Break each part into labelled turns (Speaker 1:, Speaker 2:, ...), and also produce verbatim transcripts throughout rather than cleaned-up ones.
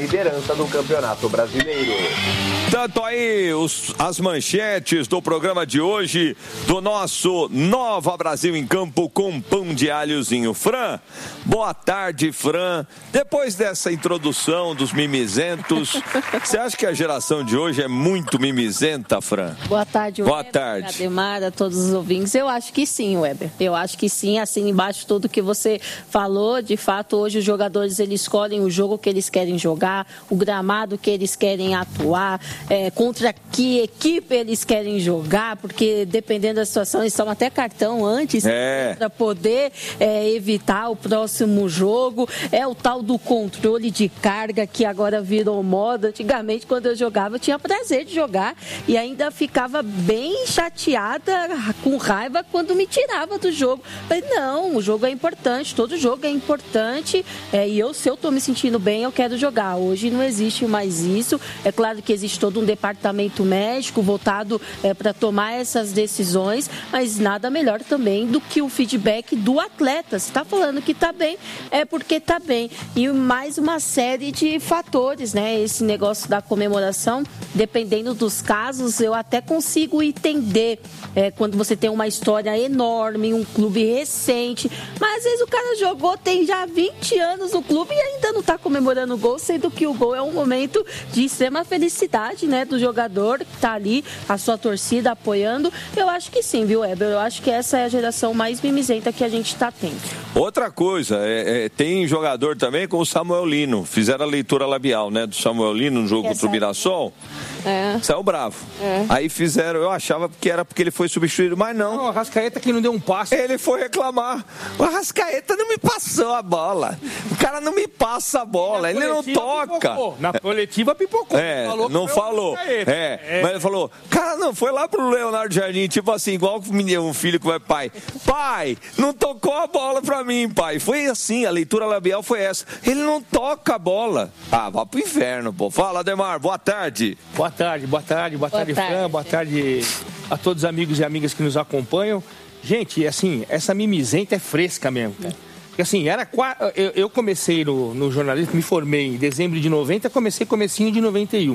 Speaker 1: liderança do Campeonato Brasileiro.
Speaker 2: Tanto aí os, as manchetes do programa de hoje do nosso Nova Brasil em Campo com pão de alhozinho. Fran, boa tarde, Fran. Depois dessa introdução dos mimizentos, você acha que a geração de hoje é muito mimizenta, Fran?
Speaker 3: Boa tarde,
Speaker 2: Boa
Speaker 3: Weber,
Speaker 2: tarde.
Speaker 3: Ademar, a todos os ouvintes. Eu acho que sim, Weber. Eu acho que sim, assim embaixo tudo que você falou. De fato, hoje os jogadores eles escolhem o jogo que eles querem jogar, o gramado que eles querem atuar, é, contra que equipe eles querem jogar, porque dependendo da situação, eles tomam até cartão antes
Speaker 2: é.
Speaker 3: para poder é, evitar o próximo jogo. É o tal do controle de carga que agora virou moda. Antigamente, quando eu jogava, eu tinha prazer de jogar e ainda ficava bem chateada, com raiva, quando me tirava do jogo. Falei, não, o jogo é importante, todo jogo é importante, é, e eu, se eu estou me sentindo bem, eu quero jogar. Hoje não existe mais isso. É claro que existe todo um departamento médico voltado é, para tomar essas decisões, mas nada melhor também do que o feedback do atleta. Se está falando que está bem, é porque está bem. E mais uma série de fatores, né? Esse negócio da comemoração, dependendo dos casos, eu até consigo entender é, quando você tem uma história enorme, um clube recente, mas às vezes o cara jogou, tem já vinte anos no clube e ainda não está comemorando o gol, sendo que o gol é um momento de extrema felicidade, né, do jogador que está ali, a sua torcida apoiando. Eu acho que sim, viu, Weber? Eu acho que essa é a geração mais mimizenta que a gente está tendo.
Speaker 2: Outra coisa, é, é, tem jogador também com o Samuel Lino, fizeram a leitura labial, né, do Samuel Lino no jogo contra o Mirassol.
Speaker 3: É.
Speaker 2: Saiu bravo. É. Aí fizeram, eu achava que era porque ele foi substituído, mas não.
Speaker 4: Não, o Arrascaeta que não deu um passe.
Speaker 2: Ele foi reclamar. O Arrascaeta não me passou a bola. O cara não me passa a bola, ele não toca.
Speaker 4: Pipocou. Na coletiva pipocou.
Speaker 2: É, falou não falou. É, é, mas ele falou, cara, não, foi lá pro Leonardo Jardim, tipo assim, igual um filho que vai, pai, pai, não tocou a bola pra mim, pai. Foi assim, a leitura labial foi essa. Ele não toca a bola. Ah, vá pro inferno, pô. Fala, Ademar, boa tarde.
Speaker 4: Boa tarde, boa tarde, boa, boa tarde, tarde, Fran, boa tarde a todos os amigos e amigas que nos acompanham. Gente, assim, essa mimizenta é fresca mesmo, cara. Porque assim, era eu, eu comecei no, no jornalismo, me formei em dezembro de noventa, comecei comecinho de noventa e um.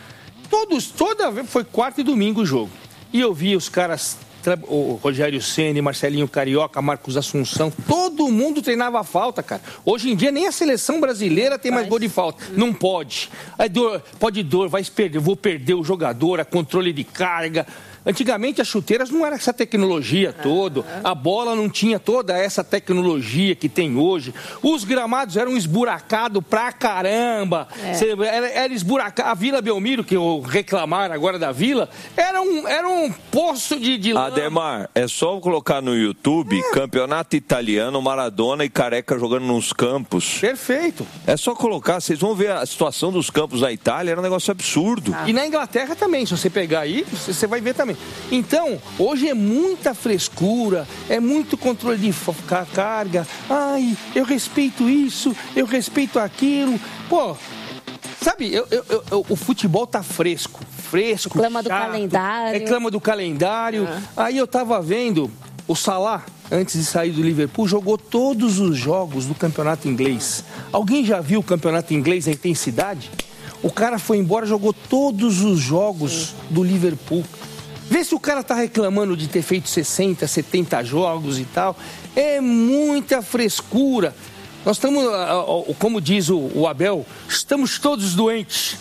Speaker 4: Todos, toda vez, foi quarta e domingo o jogo. E eu vi os caras, o Rogério Ceni, Marcelinho Carioca, Marcos Assunção, todo mundo treinava a falta, cara. Hoje em dia nem a seleção brasileira tem mais gol de falta. Não pode. Aí dor, pode dor, vai perder, vou perder o jogador, a controle de carga. Antigamente as chuteiras não era essa tecnologia toda, a bola não tinha toda essa tecnologia que tem hoje. Os gramados eram esburacados pra caramba. É. Era, era esburacado. A Vila Belmiro, que eu reclamar agora da Vila, era um, era um poço de, de lama.
Speaker 2: Ademar, é só colocar no YouTube é. Campeonato Italiano, Maradona e Careca jogando nos campos.
Speaker 4: Perfeito.
Speaker 2: É só colocar, vocês vão ver a situação dos campos na Itália, era um negócio absurdo.
Speaker 4: Ah. E na Inglaterra também, se você pegar aí, você vai ver também. Então, hoje é muita frescura, é muito controle de carga. Ai, eu respeito isso, eu respeito aquilo. Pô, sabe, eu, eu, eu, o futebol tá fresco, fresco,
Speaker 3: reclama
Speaker 4: chato,
Speaker 3: do calendário.
Speaker 4: Reclama do calendário. Ah. Aí eu tava vendo o Salah, antes de sair do Liverpool, jogou todos os jogos do campeonato inglês. Alguém já viu o campeonato inglês, a intensidade? O cara foi embora, jogou todos os jogos Sim. do Liverpool. Vê se o cara tá reclamando de ter feito sessenta, setenta jogos e tal. É muita frescura. Nós estamos, como diz o Abel, estamos todos doentes.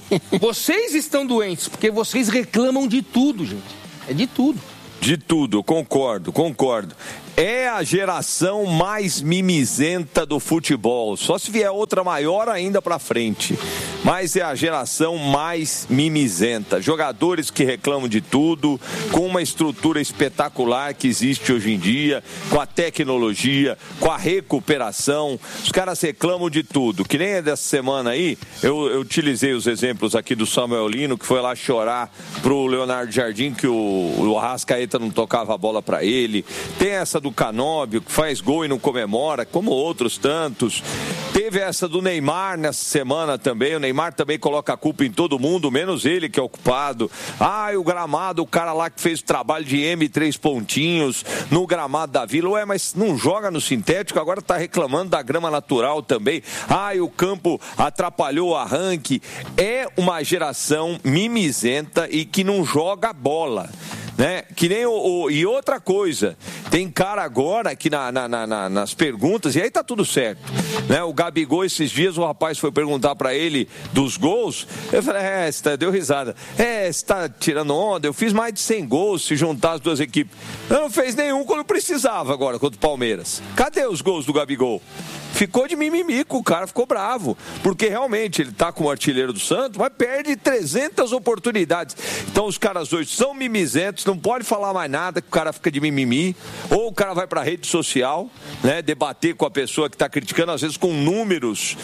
Speaker 4: Vocês estão doentes, porque vocês reclamam de tudo, gente. É de tudo.
Speaker 2: De tudo, concordo, concordo. É a geração mais mimizenta do futebol. Só se vier outra maior ainda pra frente. Mas é a geração mais mimizenta. Jogadores que reclamam de tudo, com uma estrutura espetacular que existe hoje em dia, com a tecnologia, com a recuperação. Os caras reclamam de tudo. Que nem dessa semana aí, eu, eu utilizei os exemplos aqui do Samuel Lino, que foi lá chorar pro Leonardo Jardim, que o, o Arrascaeta não tocava a bola pra ele. Tem essa do Canóbio, que faz gol e não comemora, como outros tantos. Teve essa do Neymar nessa semana também. O Neymar Neymar também coloca a culpa em todo mundo, menos ele que é o culpado. Ah, e o gramado, o cara lá que fez o trabalho de M, três pontinhos, no gramado da Vila. Ué, mas não joga no sintético, agora tá reclamando da grama natural também. Ah, e o campo atrapalhou o arranque. É uma geração mimizenta e que não joga bola. Né? Que nem o, o, e outra coisa, tem cara agora que na, na, na, nas perguntas, e aí tá tudo certo, né? O Gabigol, esses dias o rapaz foi perguntar pra ele dos gols, eu falei, é, você tá, deu risada, é, você tá tirando onda, eu fiz mais de cem gols se juntar as duas equipes. Eu não fez nenhum quando precisava agora contra o Palmeiras. Cadê os gols do Gabigol? Ficou de mimimico, o cara ficou bravo, porque realmente ele tá como artilheiro do Santos, mas perde trezentas oportunidades. Então os caras hoje são mimizentos, não pode falar mais nada, que o cara fica de mimimi, ou o cara vai pra rede social, né, debater com a pessoa que tá criticando, às vezes com números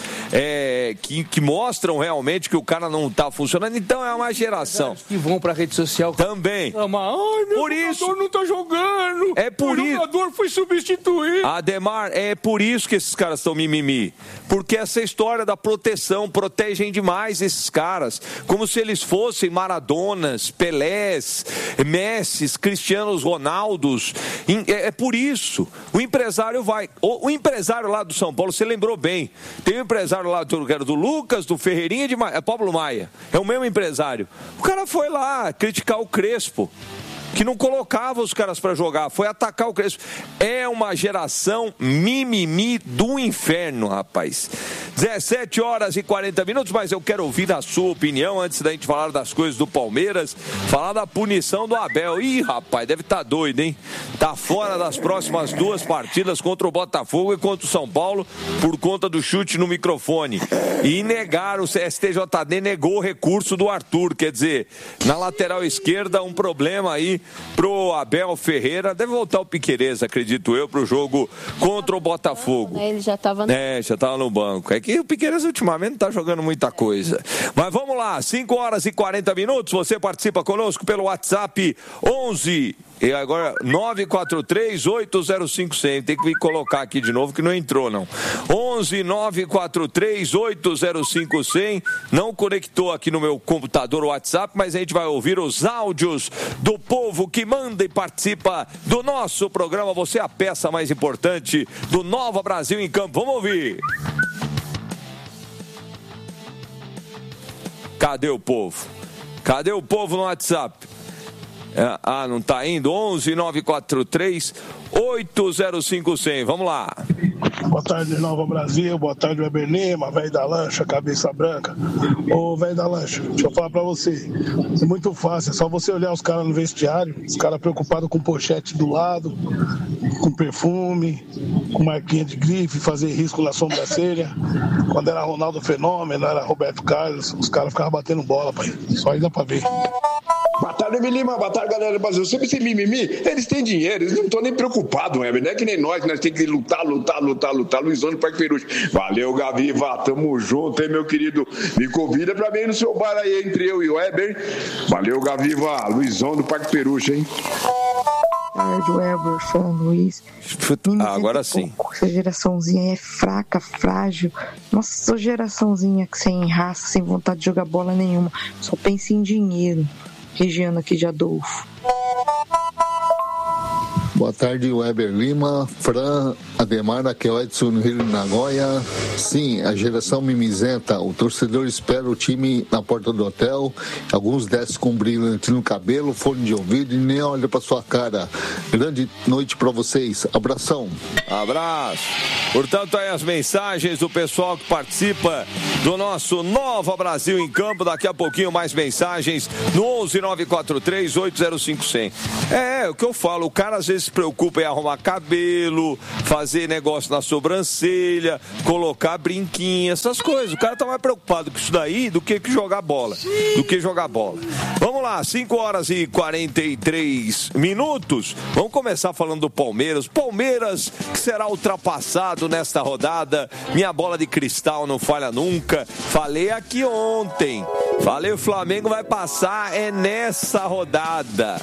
Speaker 2: é, que, que mostram realmente que o cara não tá funcionando. Então é uma geração.
Speaker 4: Que vão pra rede social
Speaker 2: também.
Speaker 4: Ai, meu por jogador isso, não tá jogando.
Speaker 2: É por
Speaker 4: o
Speaker 2: isso.
Speaker 4: O jogador foi substituído.
Speaker 2: Ademar, é por isso que esses caras estão mimimi, porque essa história da proteção, protegem demais esses caras, como se eles fossem Maradonas, Pelés, Messis, Cristianos Ronaldos. É por isso, o empresário vai, o, o empresário lá do São Paulo, você lembrou bem, tem um empresário lá do, do Lucas, do Ferreirinha, de é Pablo Maia, é o mesmo empresário, o cara foi lá criticar o Crespo, que não colocava os caras para jogar, foi atacar o Crespo. É uma geração mimimi do inferno, rapaz. dezessete horas e quarenta minutos, mas eu quero ouvir a sua opinião antes da gente falar das coisas do Palmeiras, falar da punição do Abel. Ih, rapaz, deve estar tá doido, hein? Tá fora das próximas duas partidas contra o Botafogo e contra o São Paulo por conta do chute no microfone. E negaram, o S T J D negou o recurso do Arthur, quer dizer, na lateral esquerda um problema aí pro Abel Ferreira, deve voltar o Piquerez, acredito eu, pro jogo contra o Botafogo.
Speaker 3: Ele já tava no...
Speaker 2: É, já tava no banco. É que o Piquerez ultimamente não tá jogando muita coisa. Mas vamos lá, cinco horas e quarenta minutos, você participa conosco pelo WhatsApp onze e agora nove quatro três, oito zero cinco zero zero. Tem que vir colocar aqui de novo que não entrou não. onze nove quatro três, oito zero cinco zero zero. Não conectou aqui no meu computador o WhatsApp, mas a gente vai ouvir os áudios do povo que manda e participa do nosso programa. Você é a peça mais importante do Nova Brasil em Campo. Vamos ouvir. Cadê o povo? Cadê o povo no WhatsApp? É, ah, não tá indo? onze nove quatro três, oito zero cinco zero zero. Vamos lá.
Speaker 5: Boa tarde, Nova Brasil. Boa tarde, Weber Lima, velho da lancha, cabeça branca. Ô, velho da lancha, deixa eu falar pra você. É muito fácil, é só você olhar os caras no vestiário, os caras preocupados com pochete do lado, com perfume, com marquinha de grife, fazer risco na sobrancelha. Quando era Ronaldo Fenômeno, era Roberto Carlos, os caras ficavam batendo bola, pai. Só aí dá pra ver.
Speaker 6: Boa tarde, Lima. Boa tarde, galera do Brasil. Sempre esse mimimi, eles têm dinheiro, eles não estão nem preocupados, Weber. Não é que nem nós, nós temos que lutar, lutar, lutar, lutar. Luizão do Parque Peruche. Valeu, Gaviva. Tamo junto, hein, meu querido. Me convida pra mim no seu bar aí, entre eu e o Weber. Valeu, Gaviva. Luizão do Parque Peruche, hein?
Speaker 7: Boa tarde, Weber, São Luís.
Speaker 2: Ah, agora sim.
Speaker 7: Essa geraçãozinha é fraca, frágil. Nossa, geraçãozinha sem raça, sem vontade de jogar bola nenhuma. Só pensa em dinheiro. Regiana aqui de Adolfo.
Speaker 8: Boa tarde, Weber Lima, Fran, Ademar, aqui é o Edson no Rio de Nagoya. Sim, a geração mimizenta, o torcedor espera o time na porta do hotel, alguns descem com brilhante no cabelo, fone de ouvido e nem olha pra sua cara. Grande noite pra vocês, abração.
Speaker 2: Abraço. Portanto, aí as mensagens do pessoal que participa do nosso Nova Brasil em Campo. Daqui a pouquinho mais mensagens no onze nove quatro três, oito zero cinco zero zero. É, é o que eu falo, o cara às vezes se preocupa em arrumar cabelo, fazer negócio na sobrancelha, colocar brinquinho, essas coisas. O cara tá mais preocupado com isso daí do que jogar bola. Do que jogar bola. Vamos lá, cinco horas e quarenta e três minutos. Vamos começar falando do Palmeiras. Palmeiras que será ultrapassado nesta rodada. Minha bola de cristal não falha nunca. Falei aqui ontem. Falei, o Flamengo vai passar é nessa rodada.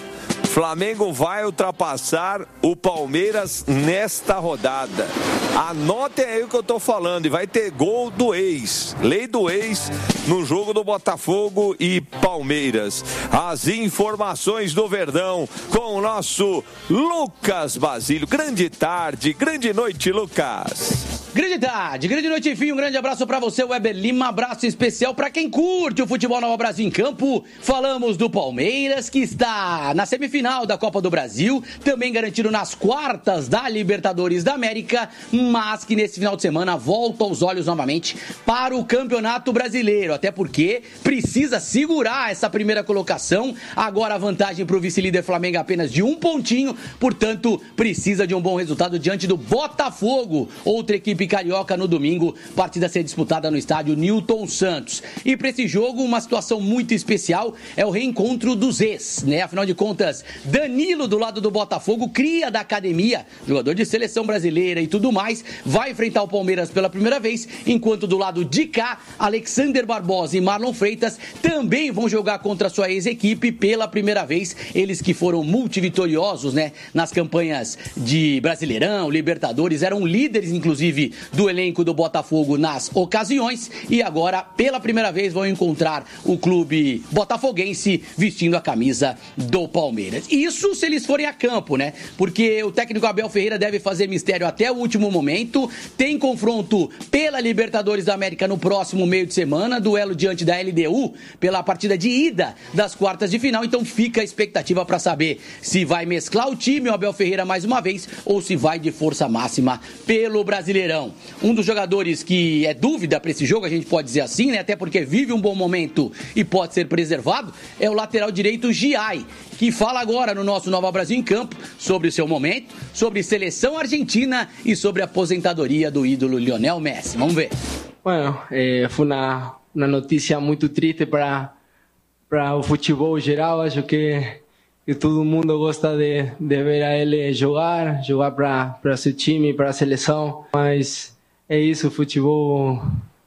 Speaker 2: Flamengo vai ultrapassar o Palmeiras nesta rodada. Anotem aí o que eu tô falando. E vai ter gol do ex. Lei do ex no jogo do Botafogo e Palmeiras. As informações do Verdão com o nosso Lucas Basílio. Grande tarde, grande noite, Lucas.
Speaker 9: Grande tarde, grande noite, enfim, um grande abraço pra você, Weber Lima, abraço especial pra quem curte o futebol Nova Brasil em campo. Falamos do Palmeiras, que está na semifinal da Copa do Brasil, também garantido nas quartas da Libertadores da América, mas que nesse final de semana volta os olhos novamente para o Campeonato Brasileiro, até porque precisa segurar essa primeira colocação. Agora a vantagem pro vice-líder Flamengo é apenas de um pontinho, portanto precisa de um bom resultado diante do Botafogo, outra equipe carioca no domingo, partida a ser disputada no estádio Newton Santos. E para esse jogo, uma situação muito especial é o reencontro dos ex, né? Afinal de contas, Danilo do lado do Botafogo, cria da academia, jogador de seleção brasileira e tudo mais, vai enfrentar o Palmeiras pela primeira vez, enquanto do lado de cá, Alexander Barbosa e Marlon Freitas também vão jogar contra sua ex-equipe pela primeira vez, eles que foram multivitoriosos, né, nas campanhas de Brasileirão, Libertadores, eram líderes, inclusive, do elenco do Botafogo nas ocasiões e agora, pela primeira vez, vão encontrar o clube botafoguense vestindo a camisa do Palmeiras. Isso se eles forem a campo, né? Porque o técnico Abel Ferreira deve fazer mistério até o último momento. Tem confronto pela Libertadores da América no próximo meio de semana, duelo diante da L D U pela partida de ida das quartas de final, então fica a expectativa para saber se vai mesclar o time, o Abel Ferreira mais uma vez, ou se vai de força máxima pelo Brasileirão. Um dos jogadores que é dúvida para esse jogo, a gente pode dizer assim, né? Até porque vive um bom momento e pode ser preservado, é o lateral direito Giai, que fala agora no nosso Nova Brasil em Campo sobre o seu momento, sobre seleção argentina e sobre a aposentadoria do ídolo Lionel Messi. Vamos ver.
Speaker 10: Bueno, eh, foi uma, uma notícia muito triste para para o futebol geral. Acho que que todo mundo gosta de, de ver a ele jogar, jogar para para seu time, para a seleção. Mas é isso, o futebol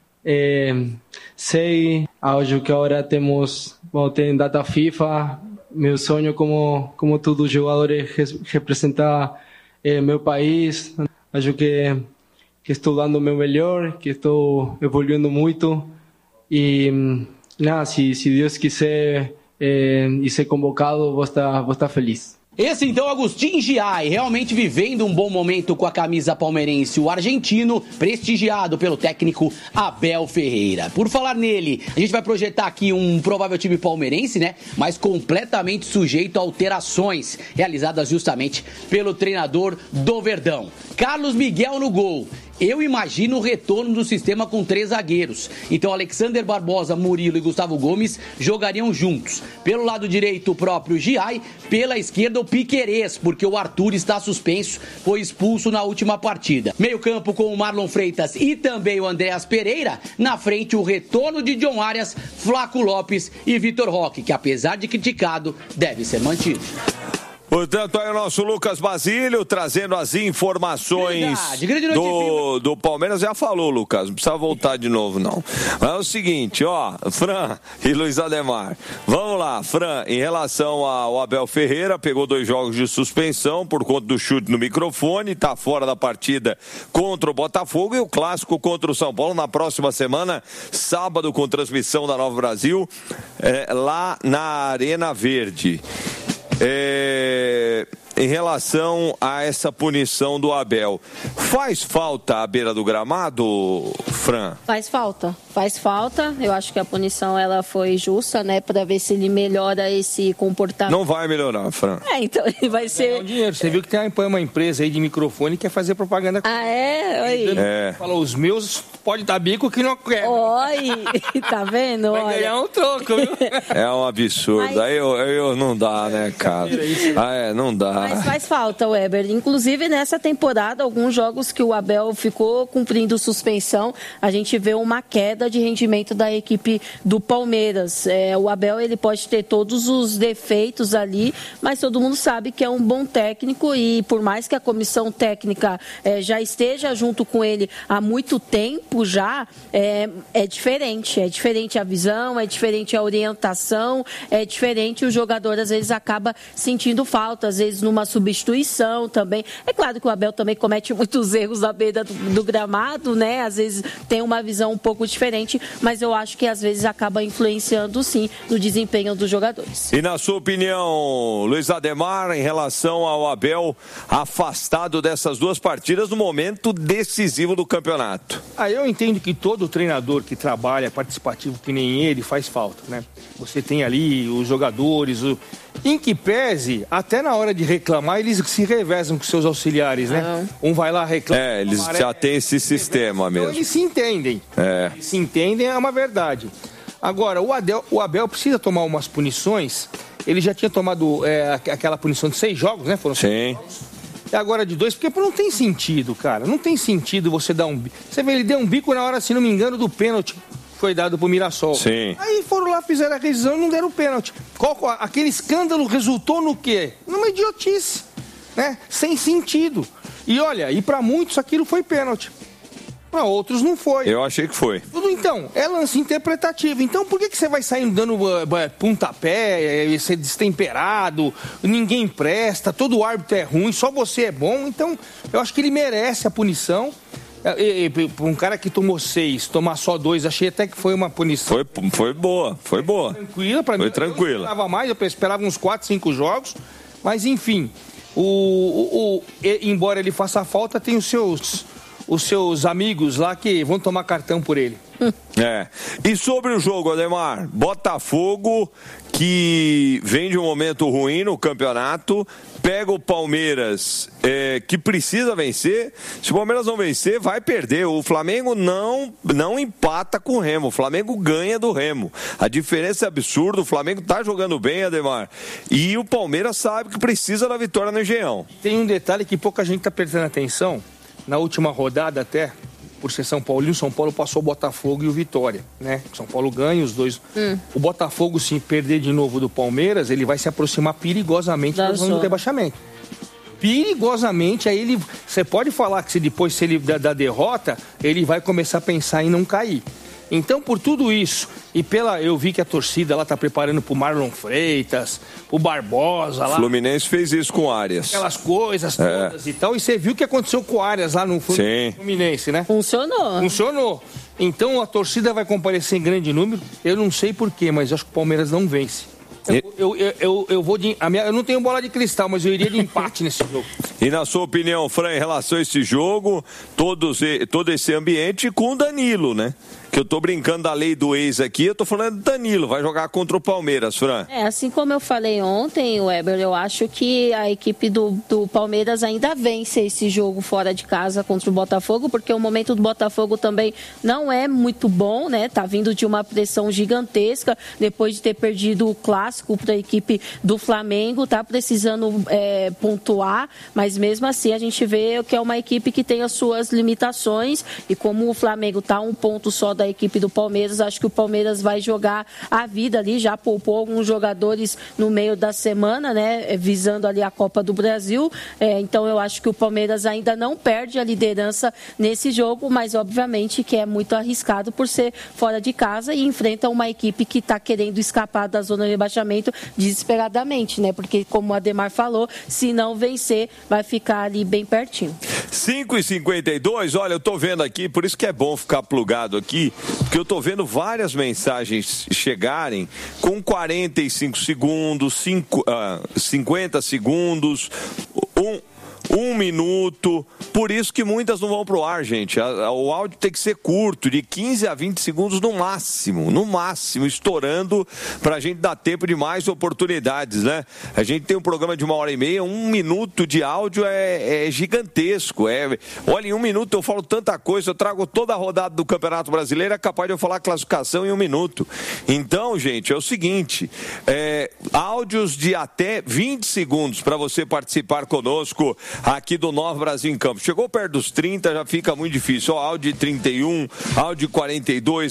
Speaker 10: é, sei, acho que agora temos, bom, tem data FIFA. Meu sonho, como como todos os jogadores, é representar é, meu país. Acho que que estou dando o meu melhor, que estou evoluindo muito e nada, se se Deus quiser É, e ser convocado, vou estar, vou estar feliz.
Speaker 9: Esse então, Agustin Giai, realmente vivendo um bom momento com a camisa palmeirense, o argentino, prestigiado pelo técnico Abel Ferreira. Por falar nele, a gente vai projetar aqui um provável time palmeirense, né? Mas completamente sujeito a alterações realizadas justamente pelo treinador do Verdão. Carlos Miguel no gol. Eu imagino o retorno do sistema com três zagueiros. Então, Alexander Barbosa, Murilo e Gustavo Gomes jogariam juntos. Pelo lado direito, o próprio Giai. Pela esquerda, o Piquerez, porque o Arthur está suspenso, foi expulso na última partida. Meio campo com o Marlon Freitas e também o Andréas Pereira. Na frente, o retorno de John Arias, Flaco Lopes e Vitor Roque, que apesar de criticado, deve ser mantido.
Speaker 2: Portanto, aí o nosso Lucas Basílio trazendo as informações grande, grande do, do Palmeiras. Já falou, Lucas, não precisa voltar de novo, não. Mas é o seguinte, ó, Fran e Luiz Ademar. Vamos lá, Fran, em relação ao Abel Ferreira, pegou dois jogos de suspensão por conta do chute no microfone, tá fora da partida contra o Botafogo e o clássico contra o São Paulo na próxima semana, sábado, com transmissão da Nova Brasil, é, lá na Arena Verde. É, em relação a essa punição do Abel, faz falta à beira do gramado, Fran?
Speaker 3: Faz falta, faz falta. Eu acho que a punição ela foi justa, né, para ver se ele melhora esse comportamento.
Speaker 2: Não vai melhorar, Fran.
Speaker 3: É, então ele vai ser.
Speaker 4: É dinheiro. Você viu que tem uma empresa aí de microfone que quer fazer propaganda.
Speaker 3: Ah, é? Oi.
Speaker 2: É.
Speaker 4: Falou, os meus pode dar bico que não quer.
Speaker 3: Oi, tá vendo?
Speaker 4: Vai
Speaker 3: Olha.
Speaker 4: ganhar um troco, viu?
Speaker 2: É um absurdo.
Speaker 3: Mas...
Speaker 2: Aí eu, eu não dá, né, cara? Ah, é, não dá.
Speaker 3: Mas faz falta, Weber. Inclusive, nessa temporada, alguns jogos que o Abel ficou cumprindo suspensão, a gente vê uma queda de rendimento da equipe do Palmeiras. É, o Abel, ele pode ter todos os defeitos ali, mas todo mundo sabe que é um bom técnico e por mais que a comissão técnica é, já esteja junto com ele há muito tempo já, é, é diferente. É diferente a visão, é diferente a orientação, é diferente o jogador, às vezes, acaba sentindo falta, às vezes numa substituição também. É claro que o Abel também comete muitos erros na beira do, do gramado, né? Às vezes tem uma visão um pouco diferente, mas eu acho que às vezes acaba influenciando, sim, no desempenho dos jogadores.
Speaker 2: E na sua opinião, Luiz Ademar, em relação ao Abel afastado dessas duas partidas no momento decisivo do campeonato?
Speaker 4: Ah, eu entendo que todo treinador que trabalha participativo que nem ele faz falta, né? Você tem ali os jogadores, o... em que pese, até na hora de reclamar, eles se revezam com seus auxiliares, né?
Speaker 3: Uhum.
Speaker 4: Um vai lá reclamar.
Speaker 2: É, eles já têm esse sistema mesmo.
Speaker 4: Então eles se entendem.
Speaker 2: É.
Speaker 4: Eles se entendem, é uma verdade. Agora, o Abel, o Abel precisa tomar umas punições. Ele já tinha tomado é, aquela punição de seis jogos, né? Foram seis jogos. E agora de dois, porque não tem sentido, cara. Não tem sentido você dar um... Você vê, ele deu um bico na hora, se não me engano, do pênalti. Foi dado pro Mirassol.
Speaker 2: Sim.
Speaker 4: Aí foram lá, fizeram a revisão e não deram o pênalti. Qual, aquele escândalo resultou no quê? Numa idiotice, né? Sem sentido. E olha, e para muitos aquilo foi pênalti. Para outros não foi.
Speaker 2: Eu achei que foi.
Speaker 4: Tudo então, é lance interpretativo. Então por que, que você vai saindo dando uh, pontapé, uh, ser destemperado, ninguém presta, todo árbitro é ruim, só você é bom? Então eu acho que ele merece a punição. Para um cara que tomou seis, tomar só dois, achei até que foi uma punição.
Speaker 2: Foi, foi boa, foi boa.
Speaker 4: Tranquila, para mim.
Speaker 2: Foi tranquila.
Speaker 4: Eu esperava mais, eu esperava uns quatro, cinco jogos. Mas enfim, o, o, o, embora ele faça falta, tem os seus, os seus amigos lá que vão tomar cartão por ele.
Speaker 2: É. E sobre o jogo, Ademar, Botafogo, que vem de um momento ruim no campeonato, pega o Palmeiras, é, que precisa vencer. Se o Palmeiras não vencer, vai perder. O Flamengo não, não empata com o Remo. O Flamengo ganha do Remo. A diferença é absurda. O Flamengo tá jogando bem, Ademar. E o Palmeiras sabe que precisa da vitória no Engenhão.
Speaker 4: Tem um detalhe que pouca gente tá prestando atenção. Na última rodada até, por ser São Paulo, o São Paulo passou o Botafogo e o Vitória, né? São Paulo ganha os dois. Hum. O Botafogo, se perder de novo do Palmeiras, ele vai se aproximar perigosamente da zona do rebaixamento. Perigosamente, aí ele... Você pode falar que se depois se ele, da, da derrota, ele vai começar a pensar em não cair. Então, por tudo isso, e pela, eu vi que a torcida lá tá preparando pro Marlon Freitas, pro Barbosa lá.
Speaker 2: O Fluminense fez isso com o Arias.
Speaker 4: Aquelas coisas todas é. e tal. E você viu o que aconteceu com o Arias lá no Fluminense, né?
Speaker 3: Funcionou.
Speaker 4: Funcionou. Então, a torcida vai comparecer em grande número. Eu não sei porquê, mas acho que o Palmeiras não vence. Eu, eu, eu, eu, eu vou de... A minha, eu não tenho bola de cristal, mas eu iria de empate nesse jogo.
Speaker 2: E na sua opinião, Fran, em relação a esse jogo, todos, todo esse ambiente com o Danilo, né? Que eu tô brincando da lei do ex aqui, eu tô falando do Danilo, vai jogar contra o Palmeiras, Fran.
Speaker 3: É, assim como eu falei ontem, Weber, eu acho que a equipe do, do Palmeiras ainda vence esse jogo fora de casa contra o Botafogo, porque o momento do Botafogo também não é muito bom, né? Tá vindo de uma pressão gigantesca, depois de ter perdido o clássico para a equipe do Flamengo, tá precisando é, pontuar, mas mesmo assim a gente vê que é uma equipe que tem as suas limitações, e como o Flamengo tá um ponto só da equipe do Palmeiras, acho que o Palmeiras vai jogar a vida ali, já poupou alguns jogadores no meio da semana, né, visando ali a Copa do Brasil, é, então eu acho que o Palmeiras ainda não perde a liderança nesse jogo, mas obviamente que é muito arriscado por ser fora de casa e enfrenta uma equipe que está querendo escapar da zona de rebaixamento desesperadamente, né, porque como o Ademar falou, se não vencer, vai ficar ali bem pertinho.
Speaker 2: cinco e cinquenta e dois, olha, eu tô vendo aqui, por isso que é bom ficar plugado aqui, porque eu tô vendo várias mensagens chegarem com quarenta e cinco segundos, cinco, uh, cinquenta segundos, um... Um minuto, por isso que muitas não vão pro ar, gente. O áudio tem que ser curto, de quinze a vinte segundos no máximo, no máximo, estourando, pra gente dar tempo de mais oportunidades, né? A gente tem um programa de uma hora e meia, um minuto de áudio é, é gigantesco. É, olha, em um minuto eu falo tanta coisa, eu trago toda a rodada do Campeonato Brasileiro, é capaz de eu falar classificação em um minuto. Então, gente, é o seguinte, é, áudios de até vinte segundos para você participar conosco aqui do Nova Brasil em Campo. Chegou perto dos trinta, já fica muito difícil. Ó, Audi trinta e um, Audi quarenta e dois,